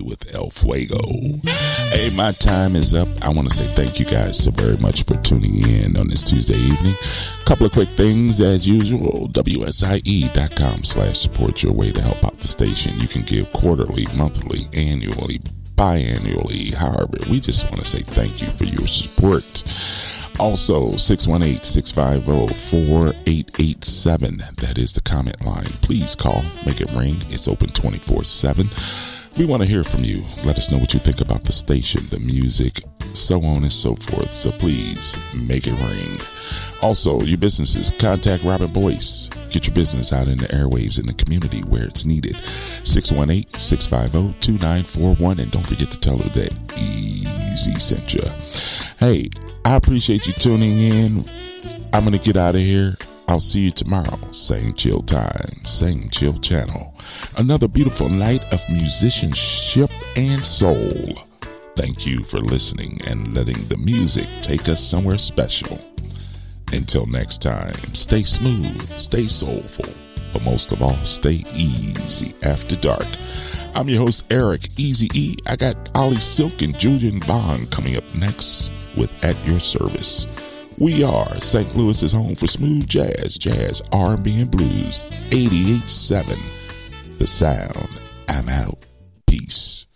with El Fuego. Hey, my time is up. I want to say thank you guys so very much for tuning in on this Tuesday evening. A couple of quick things as usual. WSIE.com/support your way to help out the station. You can give quarterly, monthly, annually, biannually, however. We just want to say thank you for your support. Also, 618-650-4887. That is the comment line. Please call. Make it ring. It's open 24/7. We want to hear from you. Let us know what you think about the station, the music, so on and so forth. So please make it ring. Also, your businesses, contact Robin Boyce. Get your business out in the airwaves in the community where it's needed. 618-650-2941. And don't forget to tell her that Easy sent you. Hey, I appreciate you tuning in. I'm going to get out of here. I'll see you tomorrow. Same chill time, same chill channel. Another beautiful night of musicianship and soul. Thank you for listening and letting the music take us somewhere special. Until next time, stay smooth, stay soulful, but most of all, stay easy after dark. I'm your host, Eric Easy E. I got Ollie Silk and Julian Bond coming up next with At Your Service. We are St. Louis's home for smooth jazz, R&B, and blues. 88.7. The Sound. I'm out. Peace.